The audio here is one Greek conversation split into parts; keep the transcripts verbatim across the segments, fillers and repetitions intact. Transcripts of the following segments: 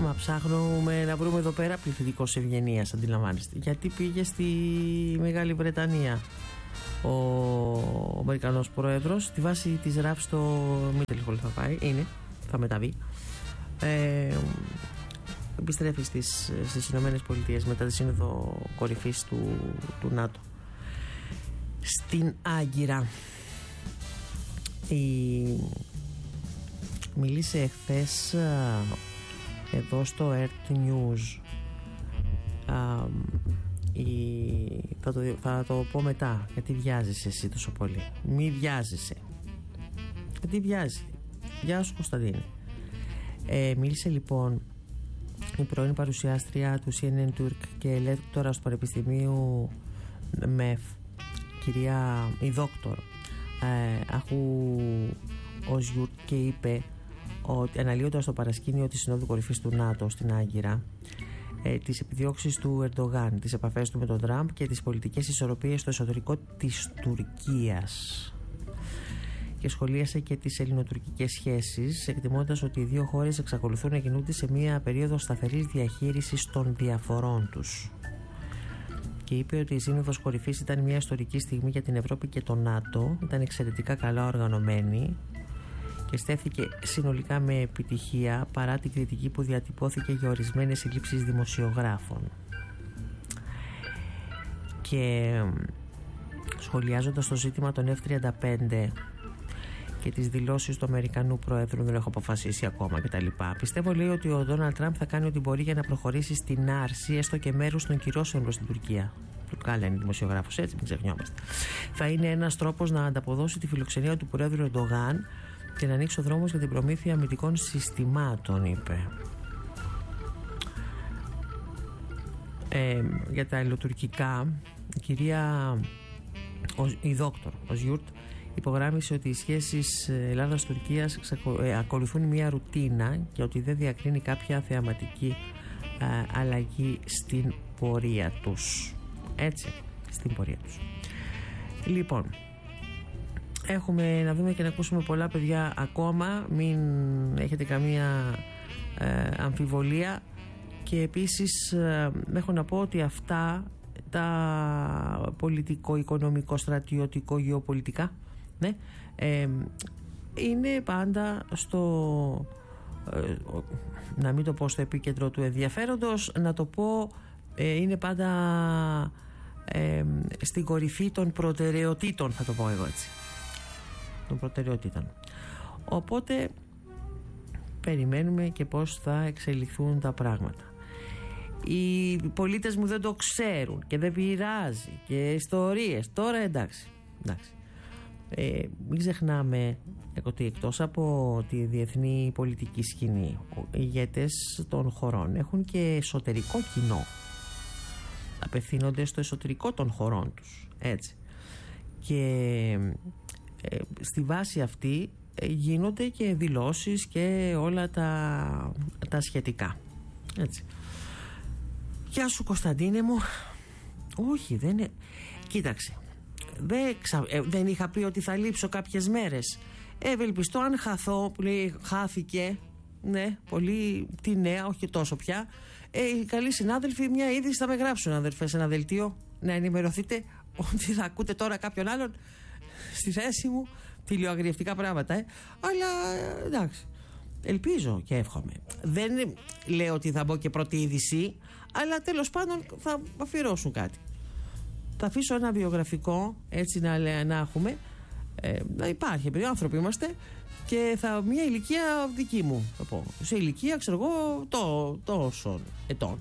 Μα ψάχνουμε να βρούμε εδώ πέρα πληθυντικός ευγενίας, αντιλαμβάνεστε. Γιατί πήγε στη Μεγάλη Βρετανία ο Αμερικανός πρόεδρος, τη βάση της ΡΑΦ στο Μίτελχολ θα πάει, είναι, θα μεταβεί. Ε, επιστρέφει στις, στις Ηνωμένες Πολιτείες μετά τη σύνοδο κορυφής του, του ΝΑΤΟ στην Άγκυρα. Η... Μίλησε εχθές εδώ στο Earth News. Α, η... θα, το, θα το πω μετά. Γιατί βιάζεσαι εσύ τόσο πολύ? Μη βιάζεσαι. Γιατί βιάζει? Γεια σου Κωνσταντίνε. Ε, μίλησε λοιπόν η πρώην παρουσιάστρια του σι εν εν Turk και λέκτορας του Πανεπιστημίου ΜΕΦ, κυρία η δόκτωρ ε, Αχού Οζιούρτ, και είπε ότι αναλύοντας το παρασκήνιο της Συνόδου Κορυφής του ΝΑΤΟ στην Άγκυρα, ε, τις επιδιώξεις του Ερντογάν, τις επαφές του με τον Τραμπ και τις πολιτικές ισορροπίες στο εσωτερικό της Τουρκίας, και σχολίασε και τις ελληνοτουρκικές σχέσεις, εκτιμώντας ότι οι δύο χώρες εξακολουθούν να κινούνται σε μια περίοδο σταθερής διαχείρισης των διαφορών τους. Και είπε ότι η Σύνοδος Κορυφής ήταν μια ιστορική στιγμή για την Ευρώπη και το ΝΑΤΟ, ήταν εξαιρετικά καλά οργανωμένη και στέφθηκε συνολικά με επιτυχία, παρά την κριτική που διατυπώθηκε για ορισμένες συλλήψεις δημοσιογράφων. Και σχολιάζοντας το ζήτημα των εφ τριάντα πέντε και τις δηλώσεις του Αμερικανού Προέδρου, δεν έχω αποφασίσει ακόμα κτλ. Πιστεύω, λέει, ότι ο Ντόναλντ Τραμπ θα κάνει ό,τι μπορεί για να προχωρήσει στην άρση έστω και μέρους των κυρώσεων προς την Τουρκία. Τουρκικά λένε οι δημοσιογράφους, έτσι, μην ξεχνιόμαστε. Θα είναι ένας τρόπος να ανταποδώσει τη φιλοξενία του Προέδρου Ερντογάν και να ανοίξει ο δρόμος για την προμήθεια αμυντικών συστημάτων, είπε. Ε, για τα ελληνοτουρκικά, η κυρία η δόκτωρ ο Ζιούρτ υπογράμμισε ότι οι σχέσεις Ελλάδας-Τουρκίας ε, ακολουθούν μια ρουτίνα και ότι δεν διακρίνει κάποια θεαματική ε, αλλαγή στην πορεία τους. Έτσι, στην πορεία τους. Λοιπόν, έχουμε να δούμε και να ακούσουμε πολλά, παιδιά, ακόμα. Μην έχετε καμία ε, αμφιβολία. Και επίσης ε, έχω να πω ότι αυτά τα πολιτικό, οικονομικό, στρατιωτικό, γεωπολιτικά, ναι, ε, είναι πάντα στο ε, να μην το πω στο επίκεντρο του ενδιαφέροντος, να το πω ε, είναι πάντα ε, στην κορυφή των προτεραιοτήτων, θα το πω εγώ έτσι, των προτεραιοτήτων. Οπότε περιμένουμε και πώς θα εξελιχθούν τα πράγματα. Οι πολίτες μου δεν το ξέρουν και δεν πειράζει και ιστορίες. Τώρα εντάξει, εντάξει. Ε, μην ξεχνάμε ότι εκτός από τη διεθνή πολιτική σκηνή, οι ηγέτες των χωρών έχουν και εσωτερικό κοινό. Απευθύνονται στο εσωτερικό των χωρών τους, έτσι. Και ε, στη βάση αυτή ε, γίνονται και δηλώσεις και όλα τα, τα σχετικά, έτσι. Γεια σου Κωνσταντίνε μου. Όχι, δεν είναι. Κοίταξε, δεν, ξα... ε, δεν είχα πει ότι θα λείψω κάποιες μέρες. Ευελπιστώ αν χαθώ, που λέει χάθηκε. Ναι, πολύ τη νέα, όχι τόσο πια. Ε, οι καλοί συνάδελφοι μια είδηση θα με γράψουν, αδερφέ, σε ένα δελτίο. Να ενημερωθείτε ότι θα ακούτε τώρα κάποιον άλλον στη θέση μου. Τηλεοαγριευτικά πράγματα, ε. Αλλά εντάξει. Ελπίζω και εύχομαι. Δεν λέω ότι θα μπω και πρώτη είδηση, αλλά τέλος πάντων θα αφιερώσουν κάτι. Θα αφήσω ένα βιογραφικό, έτσι να, να έχουμε, ε, να υπάρχει, επειδή άνθρωποι είμαστε, και θα μια ηλικία δική μου, θα πω. Σε ηλικία, ξέρω εγώ, το, τόσων ετών.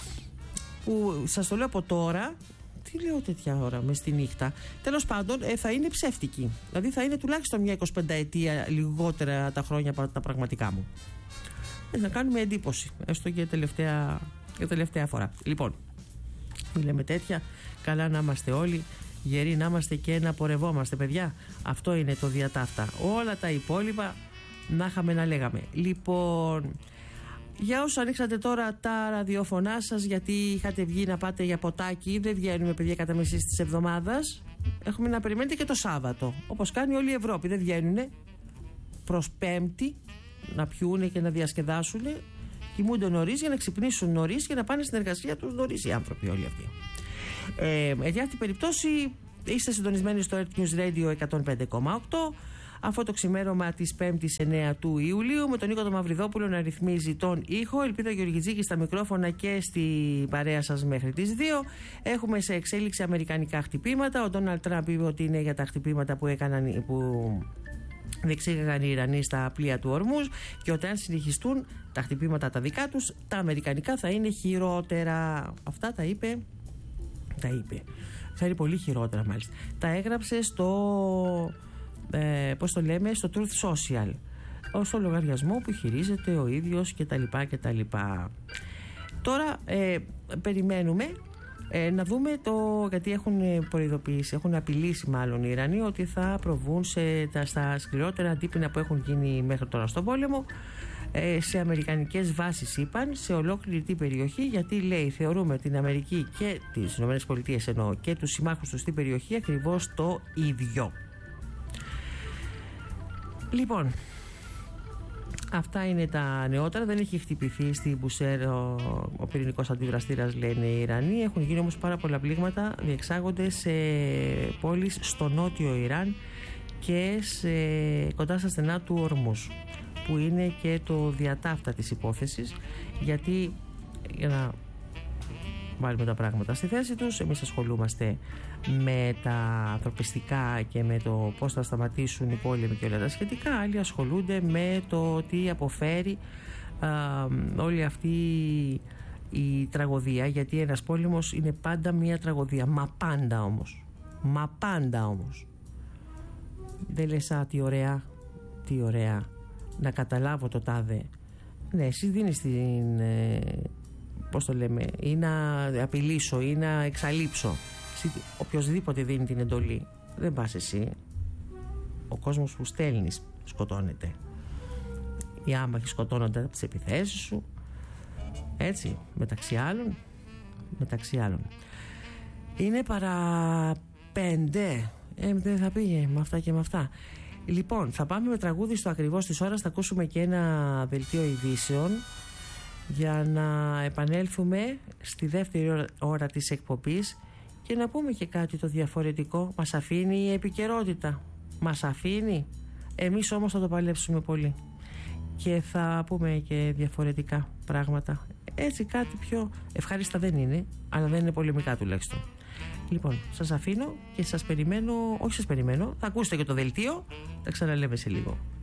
Που σας το λέω από τώρα. Τι λέω τέτοια ώρα μες στη νύχτα? Τέλος πάντων, ε, θα είναι ψεύτικη. Δηλαδή θα είναι τουλάχιστον μια εικοσιπενταετία λιγότερα τα χρόνια από τα πραγματικά μου. Ε, να κάνουμε εντύπωση, έστω και τελευταία, για τελευταία φορά. Λοιπόν, λέμε τέτοια, καλά να είμαστε όλοι, γεροί να είμαστε και να πορευόμαστε, παιδιά. Αυτό είναι το διατάφτα. Όλα τα υπόλοιπα να είχαμε να λέγαμε. Λοιπόν, για όσους ανοίξατε τώρα τα ραδιοφωνά σας, γιατί είχατε βγει να πάτε για ποτάκι, δεν βγαίνουμε, παιδιά, κατά μεσής της εβδομάδας. Έχουμε να περιμένετε και το Σάββατο, όπως κάνει όλη η Ευρώπη. Δεν βγαίνουνε προς Πέμπτη να πιούνε και να διασκεδάσουν, κοιμούνται νωρίς για να ξυπνήσουν νωρίς και να πάνε στην εργασία τους νωρίς οι άνθρωποι όλοι αυτοί. Ε, για αυτή την περίπτωση είστε συντονισμένοι στο Earth News Radio εκατόν πέντε κόμμα οκτώ. Αυτό το ξημέρωμα της πέμπτης εννέα του Ιουλίου, με τον Νίκο τον Μαυριδόπουλο να ρυθμίζει τον ήχο, Ελπίδα Γεωργιτζίκη στα μικρόφωνα και στην παρέα σας μέχρι τις δύο. Έχουμε σε εξέλιξη αμερικανικά χτυπήματα. Ο Ντόναλντ Τραμπ είπε ότι είναι για τα χτυπήματα που έκαναν, που διεξήγαγαν οι Ιρανοί στα πλοία του Ορμούζ, και ότι αν συνεχιστούν τα χτυπήματα τα δικά τους, τα αμερικανικά θα είναι χειρότερα. Αυτά τα είπε. Τα είπε. Θα είναι πολύ χειρότερα μάλιστα. Τα έγραψε στο. Ε, πώς το λέμε, στο Truth Social, στο λογαριασμό που χειρίζεται ο ίδιος κτλ. κτλ. Τώρα ε, περιμένουμε ε, να δούμε το, γιατί έχουν προειδοποιήσει, έχουν απειλήσει μάλλον οι Ιρανοί ότι θα προβούν σε, τα, στα σκληρότερα αντίπεινα που έχουν γίνει μέχρι τώρα στον πόλεμο, ε, σε αμερικανικές βάσεις είπαν, σε ολόκληρη την περιοχή, γιατί λέει θεωρούμε την Αμερική και τις ΗΠΑ εννοώ και τους συμμάχους τους στην περιοχή ακριβώς το ίδιο. Λοιπόν, αυτά είναι τα νεότερα. Δεν έχει χτυπηθεί στην Μπουσέρ ο, ο πυρηνικός αντιδραστήρας, λένε οι Ιρανοί. Έχουν γίνει όμως πάρα πολλά πλήγματα, διεξάγονται σε πόλεις στο νότιο Ιράν και σε, κοντά στα στενά του Ορμούζ, που είναι και το διατάφτα της υπόθεσης, γιατί για να βάλουμε τα πράγματα στη θέση τους, εμείς ασχολούμαστε με τα ανθρωπιστικά και με το πώς θα σταματήσουν οι πόλεμοι και όλα τα σχετικά. Άλλοι ασχολούνται με το τι αποφέρει α, όλη αυτή η τραγωδία, γιατί ένας πόλεμος είναι πάντα μια τραγωδία, μα πάντα όμως, μα πάντα όμως. Δεν λες α, τι ωραία, τι ωραία να καταλάβω το τάδε. Ναι, εσύ δίνεις την ε, πώς το λέμε, ή να απειλήσω ή να εξαλείψω. Οποιοςδήποτε δίνει την εντολή, δεν πας εσύ. Ο κόσμος που στέλνεις σκοτώνεται. Οι άμαχοι σκοτώνονται από τις επιθέσεις σου, έτσι, μεταξύ άλλων μεταξύ άλλων είναι παρά πέντε. ε, δεν θα πήγε με αυτά και με αυτά. Λοιπόν, θα πάμε με τραγούδι στο ακριβώς της ώρας. Θα ακούσουμε και ένα δελτίο ειδήσεων για να επανέλθουμε στη δεύτερη ώρα, ώρα της εκπομπής και να πούμε και κάτι το διαφορετικό. Μας αφήνει η επικαιρότητα, μας αφήνει. Εμείς όμως θα το παλέψουμε πολύ και θα πούμε και διαφορετικά πράγματα. Έτσι κάτι πιο ευχάριστα δεν είναι, αλλά δεν είναι πολεμικά τουλάχιστον. Λοιπόν, σας αφήνω και σας περιμένω, όχι σας περιμένω, θα ακούσετε και το δελτίο, τα ξαναλέμε σε λίγο.